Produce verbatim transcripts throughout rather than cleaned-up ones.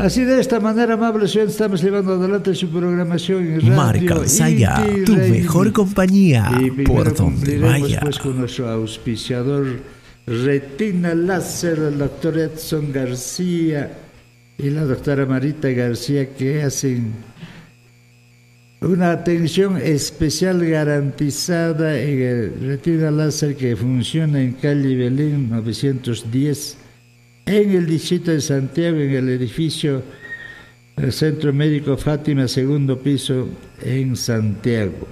Así de esta manera, amables, hoy estamos llevando adelante su programación en radio. Marca Saya, tu mejor compañía, y por donde vaya. Pues con nuestro auspiciador Retina Láser, el doctor Edson García y la doctora Marita García, que hacen una atención especial garantizada en el Retina Láser, que funciona en calle Belén novecientos diez, en el distrito de Santiago, en el edificio del Centro Médico Fátima, segundo piso, en Santiago.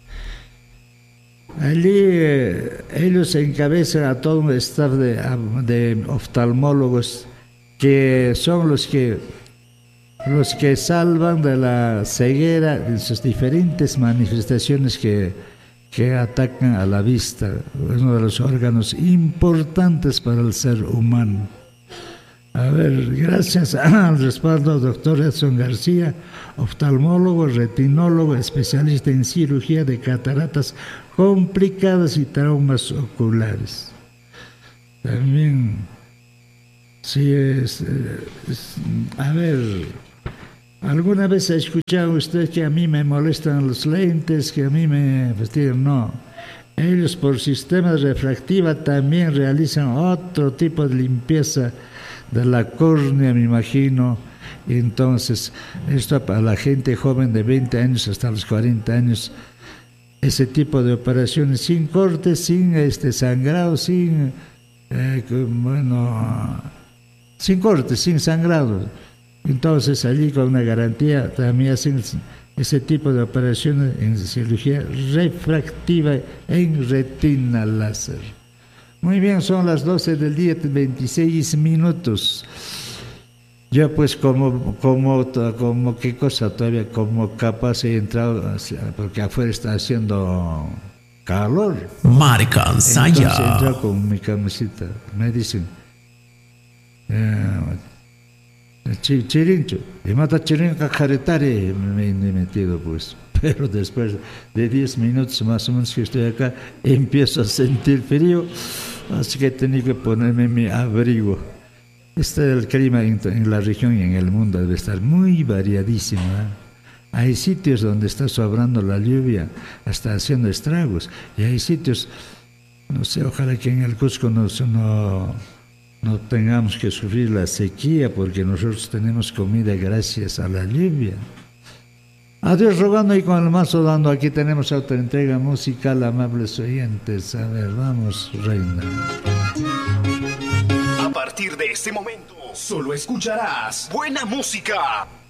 Allí eh, ellos encabezan a todo un staff de, de oftalmólogos, que son los que los que salvan de la ceguera en sus diferentes manifestaciones que, que atacan a la vista, uno de los órganos importantes para el ser humano. A ver, gracias al respaldo del doctor Edson García, oftalmólogo, retinólogo, especialista en cirugía de cataratas complicadas y traumas oculares. También, sí, es, es, a ver, ¿alguna vez ha escuchado usted que a mí me molestan los lentes, que a mí me fastidian? No. Ellos por sistema refractiva también realizan otro tipo de limpieza de la córnea, me imagino. Entonces, esto para la gente joven de veinte años hasta los cuarenta años, ese tipo de operaciones sin cortes, sin este sangrado, sin eh, bueno, sin cortes, sin sangrado. Entonces, allí con una garantía también hacen ese tipo de operaciones en cirugía refractiva en retina láser. Muy bien, son las doce del día, veintiséis minutos. Yo pues como, como, como, ¿qué cosa todavía? Como capaz he entrado, porque afuera está haciendo calor. Marca Saya. Entonces he entrado con mi camiseta. Me dicen, eh, chirincho, y mata chirincho cajaretare, me he metido pues. Pero después de diez minutos más o menos que estoy acá, empiezo a sentir frío, así que he tenido que ponerme mi abrigo. Este el clima en, en la región y en el mundo debe estar muy variadísimo, ¿eh? Hay sitios donde está sobrando la lluvia, está haciendo estragos, y hay sitios, no sé, ojalá que en el Cusco no, no, no tengamos que sufrir la sequía, porque nosotros tenemos comida gracias a la lluvia. Adiós rogando y con el mazo dando. Aquí tenemos otra entrega musical, amables oyentes. A ver, vamos, reina. A partir de este momento, solo escucharás buena música.